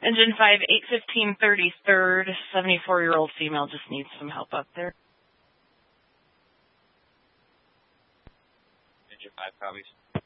Engine 5, 815 33rd, 74-year-old female just needs some help up there. Engine 5 copies.